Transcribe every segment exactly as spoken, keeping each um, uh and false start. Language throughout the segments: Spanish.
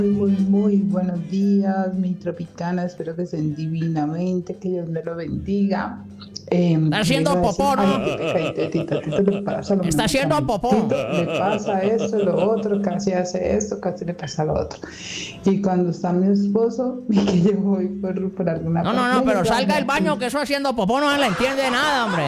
Muy, muy buenos días, mi tropicana. Espero que estén divinamente, que Dios me lo bendiga. Eh, Está haciendo popó, ¿no? Ay, qué pecadito, Tito, Tito le pasa lo Está mismo haciendo también. popó. Tito le pasa esto, lo otro, casi hace esto, casi le pasa lo otro. Y cuando está mi esposo, y que yo voy por, por alguna No, parte. no, no, pero ya, salga ya, del baño, que eso haciendo popó no se le entiende nada, hombre.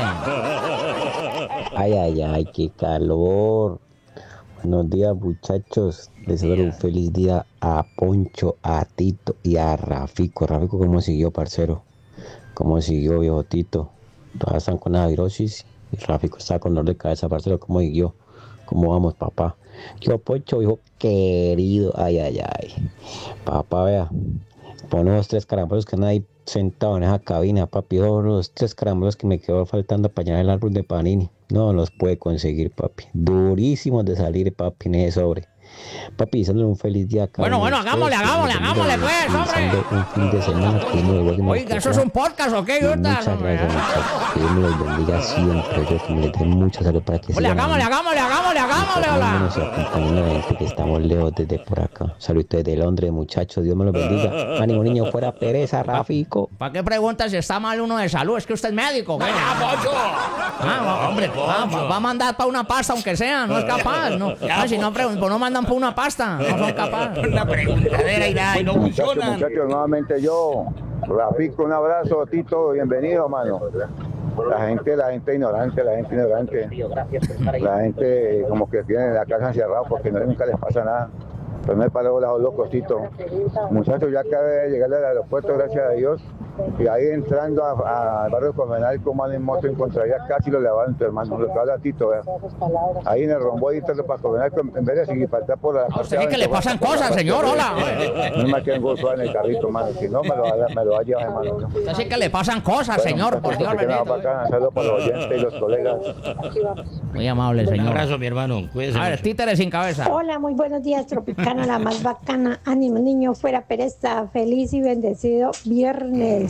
Ay, ay, ay, qué calor. Buenos días, muchachos. Les deseo un feliz día a Poncho, a Tito y a Rafico. Rafico, ¿cómo siguió, parcero? ¿Cómo siguió, viejo Tito? Todas están con la virosis. Y Rafico está con dolor de cabeza, parcero. ¿Cómo siguió? ¿Cómo vamos, papá? Yo, Poncho, hijo querido. Ay, ay, ay. Papá, vea. Pon los tres caramelos que nadie sentado en esa cabina, papi. Oh, los tres caramelos que me quedó faltando para llenar el árbol de Panini. No los puede conseguir, papi. Durísimos de salir, papi, en ese sobre. Papi, deseándole un feliz día a cada Bueno, uno de bueno, hagámosle, ustedes, hagámosle, que Dios los hagámosle, bendiga, pues, y hombre. deseando un fin de semana que uno de los Oiga, ¿eso es un podcast o qué, y Yuta? muchas gracias, muchachos. Que Dios me los bendiga siempre. Yo que me les dé mucha salud para que Ole, sigan hagámosle, ahí, hagámosle, hagámosle, hagámosle, hola. informándonos y acompañando a la gente que estamos lejos desde por acá. Saludos desde Londres, muchachos. Dios me los bendiga. Ánimo, niño, fuera pereza, Rafico. ¿Para qué pregunta si está mal uno de salud? Es que usted es médico, ¿qué? ¡Ah, Poncho! Ah, va, hombre, ah, Poncho. va, va a mandar para una pasta, aunque sea, no es capaz. No, Ya, no si no, pregun- pues no mandan para una pasta, no son capaces. Una preguntadera irá y no Muchachos, funcionan. muchachos, nuevamente yo, Rafico, un abrazo, Tito, bienvenido, mano. La gente, la gente ignorante, la gente ignorante, la gente eh, como que tiene la casa encerrada porque no, nunca les pasa nada. Pero me paró los locos, Tito. Muchachos, ya acabé de llegar al aeropuerto, gracias a Dios. Y ahí entrando al barrio Convenal, como en moto, encontraría casi lo levanto, hermano. Lo que habla Tito, vea. Ahí en el rombo, ahí entrando para Convenal, en vez de seguir para atrás por la. A usted sí que le pasan cosas, señor, hola. No me queden gozo en el carrito, mano. Si no, me lo, va- me lo va a llevar, hermano. A usted sí que le pasan cosas, señor, por Dios bendito. Saludos para los oyentes y los colegas. Muy amable, Un señor. abrazo, mi hermano. Cuídese A ver, mucho. títeres sin cabeza. Hola, muy buenos días, Tropicana, la más bacana. Ánimo, niño, fuera pereza. Feliz y bendecido viernes.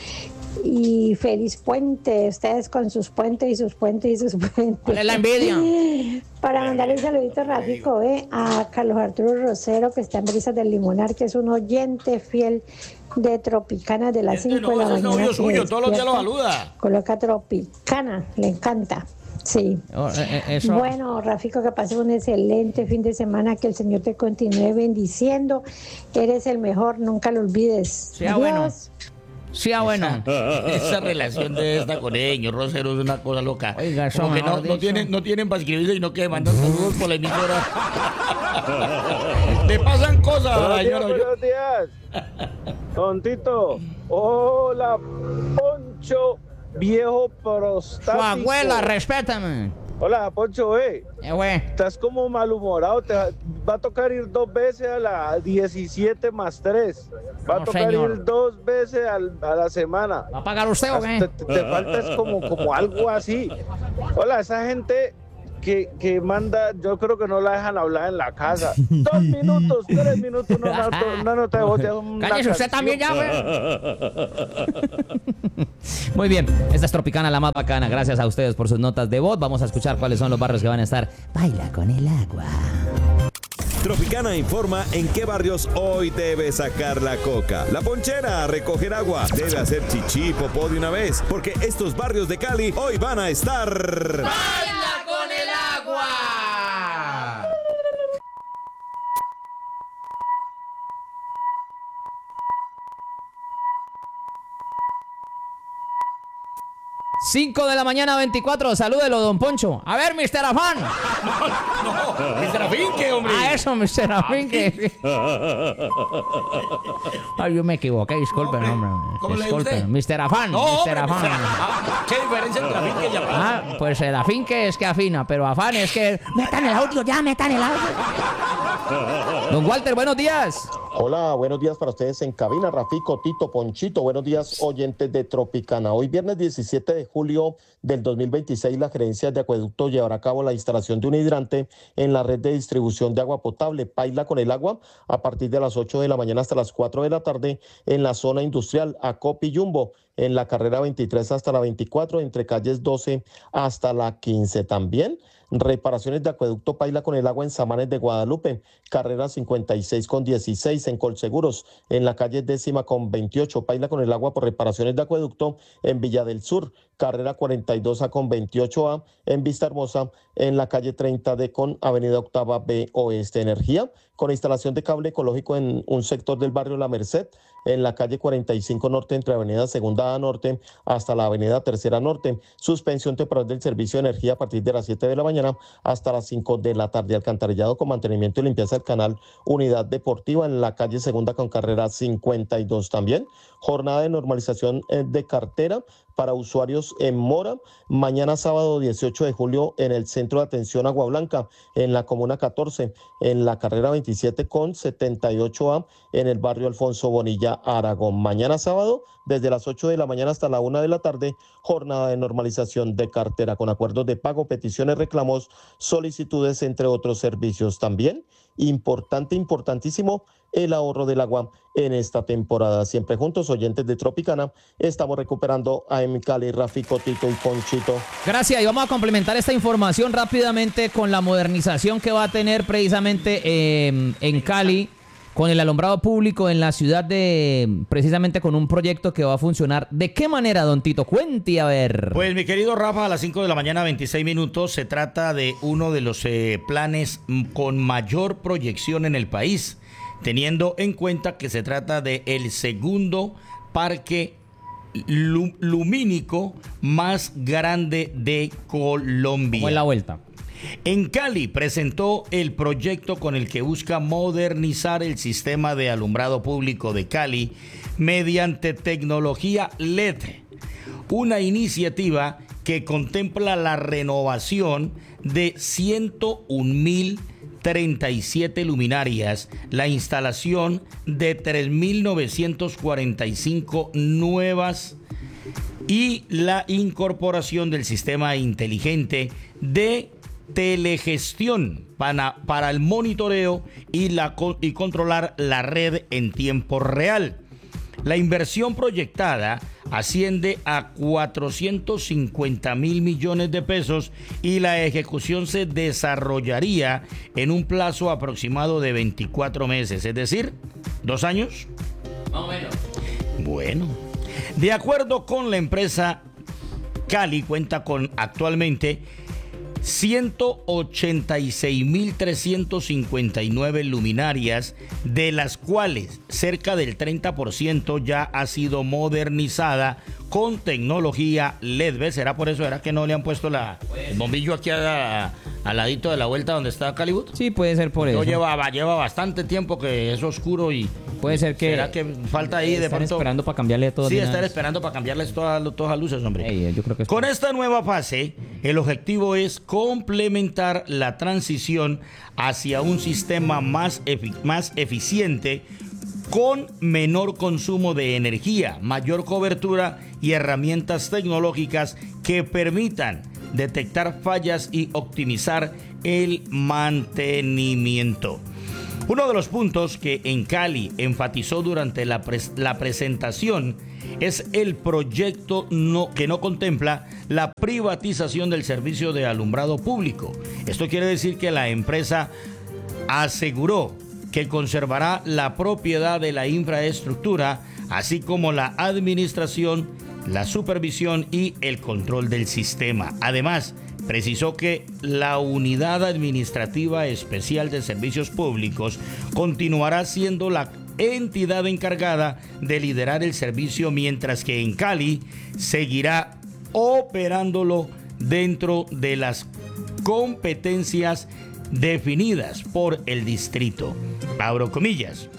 Y feliz puente, ustedes con sus puentes y sus puentes y sus puentes. ¿Cuál es la envidia? Para mandar un saludito rápido eh, a Carlos Arturo Rosero, que está en Brisas del Limonar, que es un oyente fiel de Tropicana de las Este cinco de no, la ese es mañana. novio que suyo, todos los días lo despierta. saluda. Coloca Tropicana, le encanta. Sí. Oh, eh, eh, eso. Bueno, Rafico, que pases un excelente fin de semana, que el Señor te continúe bendiciendo. Eres el mejor, nunca lo olvides. Sí, ah, bueno. Sí, ah, bueno. Esa relación de esta con ellos, Rosero, es una cosa loca. Oiga, eso Como que mejor no, no, dicho. tienen, no tienen para escribirse y no que mandan saludos por la emisora. Le pasan cosas, Buenos días, señora. buenos días. Don Tito. Hola, Poncho, viejo Su prostático. abuela, respétame. Hola, Poncho, eh. Eh, güey. Estás como malhumorado. Te va a tocar ir dos veces a la diecisiete más tres. Va a No, tocar señor. ir dos veces al- a la semana. ¿Va a pagar usted o Te, qué? te- te falta es como, como algo así. Hola, esa gente que, que manda, yo creo que no la dejan hablar en la casa. Dos minutos, tres minutos, no, no, no, no, no te voy a una Cállese usted también canción. ya, güey. Muy bien, esta es Tropicana, la más bacana. Gracias a ustedes por sus notas de voz. Vamos a escuchar cuáles son los barrios que van a estar. Baila con el agua. Tropicana informa en qué barrios hoy debe sacar la coca. La ponchera a recoger agua. Debe hacer chichi, popó de una vez. Porque estos barrios de Cali hoy van a estar... ¡Baila con el agua! cinco de la mañana, veinticuatro. Salúdelo, don Poncho. A ver, mister Afán. No, mister Afinque, hombre. A eso, mister Afinque. Ay, yo me equivoqué, disculpen, hombre. ¿Cómo le dijo Disculpen. usted? mister Afán. No, mister hombre, Afán. mister Ah, ¿qué diferencia entre Afinque y Afán? Ah, pues el afinque es que afina, pero afán es que... ¡Metan el audio ya, metan el audio! Don Walter, buenos días. Hola, buenos días para ustedes en cabina, Rafico, Tito, Ponchito, buenos días oyentes de Tropicana. Hoy viernes diecisiete de julio del dos mil veintiséis, la Gerencia de Acueducto llevará a cabo la instalación de un hidrante en la red de distribución de agua potable Paila con el agua a partir de las ocho de la mañana hasta las cuatro de la tarde en la zona industrial Acopi Jumbo, en la carrera veintitrés hasta la veinticuatro, entre calles doce hasta la quince. También Reparaciones de acueducto Paila con el agua en Samanes de Guadalupe, carrera cincuenta y seis con dieciséis. En Colseguros, en la calle décima con veintiocho, Paila con el agua por reparaciones de acueducto. En Villa del Sur, carrera cuarenta y dos A con veintiocho A. En Vista Hermosa, en la calle treinta D con avenida Octava B Oeste. Energía con instalación de cable ecológico en un sector del barrio La Merced, en la calle cuarenta y cinco Norte, entre avenida Segunda A Norte hasta la avenida Tercera Norte. Suspensión temporal del servicio de energía a partir de las siete de la mañana hasta las cinco de la tarde. Alcantarillado con mantenimiento y limpieza del canal Unidad Deportiva, en la calle Segunda con carrera cincuenta y dos. También jornada de normalización de cartera para usuarios en mora, mañana sábado dieciocho de julio en el Centro de Atención Agua Blanca, en la Comuna catorce, en la carrera veintisiete con setenta y ocho A, en el barrio Alfonso Bonilla, Aragón. Mañana sábado, desde las ocho de la mañana hasta la una de la tarde, jornada de normalización de cartera con acuerdos de pago, peticiones, reclamos, solicitudes, entre otros servicios. También, importante, importantísimo, el ahorro del agua en esta temporada. Siempre juntos, oyentes de Tropicana, estamos recuperando a M. Cali, Rafico, Tito y Ponchito. Gracias, y vamos a complementar esta información rápidamente con la modernización que va a tener precisamente eh, en Cali, con el alumbrado público en la ciudad, de precisamente con un proyecto que va a funcionar. ¿De qué manera, don Tito? Cuente, a ver. Pues, mi querido Rafa, a las cinco de la mañana, veintiséis minutos, se trata de uno de los eh, planes con mayor proyección en el país, teniendo en cuenta que se trata de el segundo parque lumínico más grande de Colombia. ¿Cómo es la vuelta? En Cali presentó el proyecto con el que busca modernizar el sistema de alumbrado público de Cali mediante tecnología L E D, una iniciativa que contempla la renovación de ciento un mil treinta y siete luminarias, la instalación de tres mil novecientos cuarenta y cinco nuevas y la incorporación del sistema inteligente de telegestión para, para el monitoreo y, la, y controlar la red en tiempo real. La inversión proyectada asciende a cuatrocientos cincuenta mil millones de pesos y la ejecución se desarrollaría en un plazo aproximado de veinticuatro meses, es decir, ¿dos años? Más o menos. Bueno, de acuerdo con la empresa, Cali cuenta con actualmente ciento ochenta y seis mil trescientos cincuenta y nueve luminarias, de las cuales cerca del treinta por ciento ya ha sido modernizada con tecnología L E D. ¿Ves? ¿Será por eso? ¿Será que no le han puesto la, el bombillo aquí a, a, al ladito de la vuelta donde está Calibut? Sí, puede ser por eso. Lleva, lleva bastante tiempo que es oscuro y puede ser que... ¿Será que falta ahí de pronto? Están esperando para cambiarle todo. Sí, están esperando para cambiarles todas, todas las luces, hombre. Hey, yo creo que con esta nueva fase, el objetivo es complementar la transición hacia un sistema más, efic más eficiente, con menor consumo de energía, mayor cobertura y herramientas tecnológicas que permitan detectar fallas y optimizar el mantenimiento. Uno de los puntos que en Cali enfatizó durante la, pres la presentación es el proyecto no, que no contempla la privatización del servicio de alumbrado público. Esto quiere decir que la empresa aseguró que conservará la propiedad de la infraestructura, así como la administración, la supervisión y el control del sistema. Además, precisó que la Unidad Administrativa Especial de Servicios Públicos continuará siendo la entidad encargada de liderar el servicio, mientras que en Cali seguirá operándolo dentro de las competencias definidas por el distrito. Abro comillas.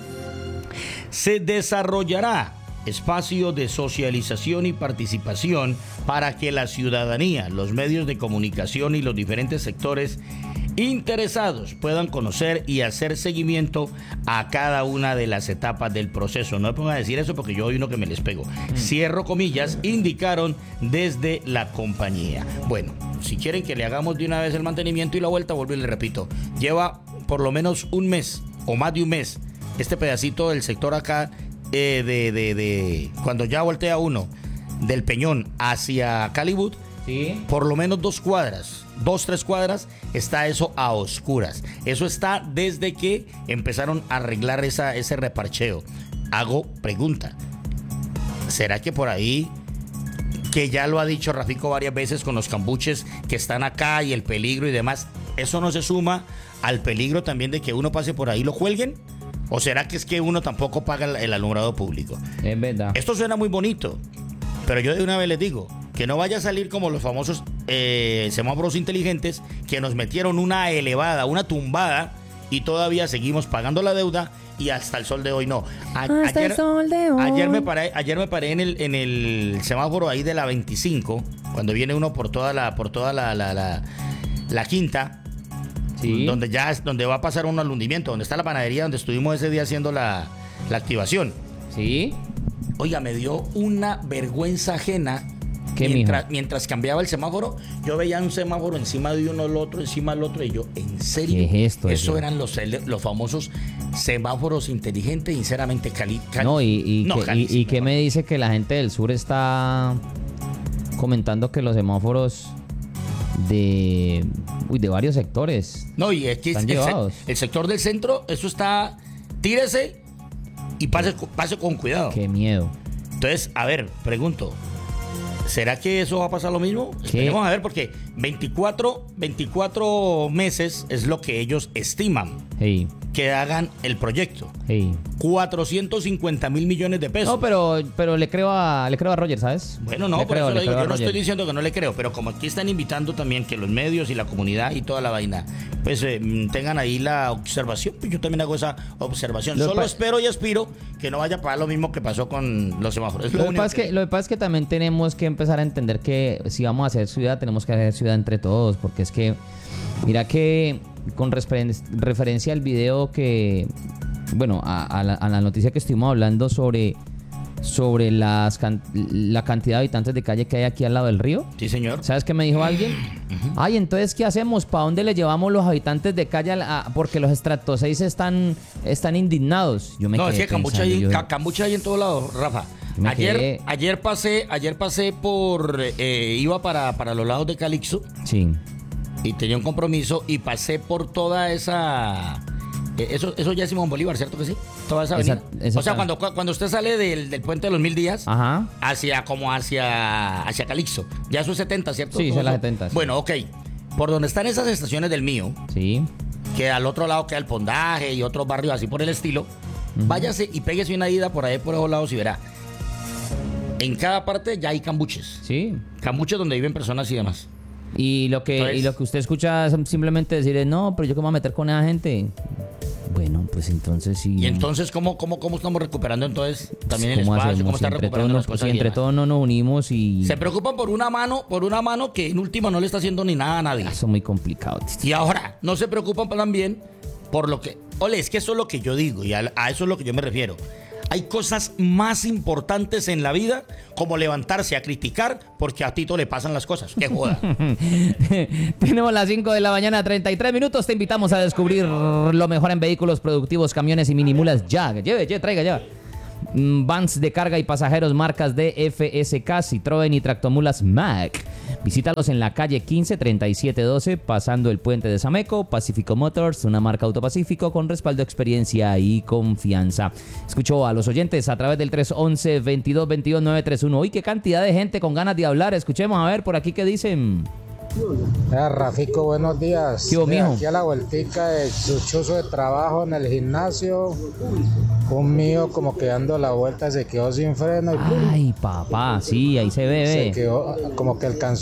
Se desarrollará espacio de socialización y participación para que la ciudadanía, los medios de comunicación y los diferentes sectores interesados puedan conocer y hacer seguimiento a cada una de las etapas del proceso. No me pongan a decir eso porque yo hay uno que me les pego. Mm. Cierro comillas, indicaron desde la compañía. Bueno, si quieren que le hagamos de una vez el mantenimiento y la vuelta, vuelvo y le repito, lleva por lo menos un mes o más de un mes este pedacito del sector acá, eh, de, de, de cuando ya voltea uno del Peñón hacia Calibut, sí, por lo menos dos cuadras dos, tres cuadras, está eso a oscuras. Eso está desde que empezaron a arreglar esa, ese reparcheo. Hago pregunta. ¿Será que por ahí, que ya lo ha dicho Rafico varias veces con los cambuches que están acá y el peligro y demás, eso no se suma al peligro también de que uno pase por ahí y lo cuelguen? ¿O será que es que uno tampoco paga el, el alumbrado público? Es verdad. Esto suena muy bonito, pero yo de una vez les digo que no vaya a salir como los famosos eh, semáforos inteligentes que nos metieron una elevada, una tumbada y todavía seguimos pagando la deuda y hasta el sol de hoy no. A, hasta ayer, el sol de hoy. Ayer me paré, ayer me paré en el en el semáforo ahí de la veinticinco, cuando viene uno por toda la por toda la la, la, la quinta. Sí. Donde ya es donde va a pasar un hundimiento, donde está la panadería donde estuvimos ese día haciendo la, la activación. Sí. Oiga, me dio una vergüenza ajena. ¿Qué, mientras, mijo? mientras cambiaba el semáforo, yo veía un semáforo encima de uno, el otro, encima del otro, y yo, ¿en serio? ¿Qué es esto? Eso eso? eran los, los famosos semáforos inteligentes, sinceramente, cali, cali No, y, y, no, que, Cali, y, y que me dice que la gente del sur está comentando que los semáforos de uy, de varios sectores no, y es que están el, llevados. el sector del centro, eso está, tírese y pase, pase con cuidado. Qué miedo. Entonces, a ver, pregunto, ¿será que eso va a pasar lo mismo? Esperemos a ver, porque veinticuatro, veinticuatro meses es lo que ellos estiman Hey. que hagan el proyecto. Hey. cuatrocientos cincuenta mil millones de pesos. No, pero, pero le creo a le creo a Roger, ¿sabes? Bueno, no, le por creo, eso le le digo, creo a yo no Roger. estoy diciendo que no le creo, pero como aquí están invitando también que los medios y la comunidad y toda la vaina, pues eh, tengan ahí la observación, pues yo también hago esa observación. Lo Solo pa- espero y aspiro que no vaya a pasar lo mismo que pasó con los semáforos. Es lo Lo que, único pasa es que, lo que pasa es que también tenemos que empezar a entender que si vamos a hacer ciudad, tenemos que hacer ciudad entre todos, porque es que, mira que con referen- referencia al video que, bueno, a, a, la, a la noticia que estuvimos hablando sobre, sobre las can- la cantidad de habitantes de calle que hay aquí al lado del río. Sí, señor. ¿Sabes qué me dijo alguien? Ay, entonces, ¿qué hacemos? ¿Para dónde le llevamos los habitantes de calle? A la- a- porque los estratos seis están, están indignados. Yo me No, quedé sí, cambucha pensando, hay, yo- ca- cambucha hay en todos lados, Rafa. Me Ayer, quedé- ayer pasé, ayer pasé por, eh, iba para, para los lados de Calixto Sí. y tenía un compromiso y pasé por toda esa, eh, eso, eso ya es Simón Bolívar, ¿cierto que sí? Toda esa Esa- avenida. esa o sea, ta- cuando, cuando usted sale del, del puente de los Mil Días, Ajá. hacia como hacia, hacia Calixto, ya eso es setenta, ¿cierto? Sí, Todo son las eso. setenta, sí. Bueno, ok. Por donde están esas estaciones del mío, Sí. que al otro lado queda el Pondaje y otros barrios así por el estilo, váyase y péguese una ida por ahí por esos lados y verá. En cada parte ya hay cambuches. Sí. Cambuches donde viven personas y demás. Y lo que Entonces- y lo que usted escucha es simplemente decir, no, pero yo cómo me voy a meter con esa gente. Bueno, pues entonces sí. Y entonces, ¿cómo, cómo, cómo estamos recuperando entonces también el ¿Cómo espacio? hacemos? ¿Cómo está Si entre recuperando todos, las nos, cosas si y entre demás? todos no nos unimos y Se preocupan por una mano, por una mano que en última no le está haciendo ni nada a nadie. eso es muy complicado. Y ahora, no se preocupan también por lo que... Ole, es que eso es lo que yo digo y a, a eso es lo que yo me refiero. Hay cosas más importantes en la vida como levantarse a criticar porque a Tito le pasan las cosas. ¡Qué joda! Tenemos las cinco de la mañana, treinta y tres minutos. Te invitamos a descubrir lo mejor en vehículos productivos, camiones y minimulas ya. Lleve, lleve, traiga ya. Mm, Vans de carga y pasajeros marcas D F S K, Citroën y Tractomulas Mac. Visítalos en la calle quince treinta y siete doce, pasando el puente de Sameco. Pacífico Motors, una marca Autopacífico con respaldo, experiencia y confianza. Escucho a los oyentes a través del tres once, veintidós veintidós, nueve treinta y uno. Uy, qué cantidad de gente con ganas de hablar. Escuchemos a ver por aquí qué dicen. Ah, Rafico, buenos días. ¿Qué hubo, De mijo? aquí a la vueltica de chuchoso de trabajo en el gimnasio, un mío como que dando la vuelta se quedó sin freno y ¡pum! Ay, papá, sí, ahí se ve, se ve. quedó como que alcanzó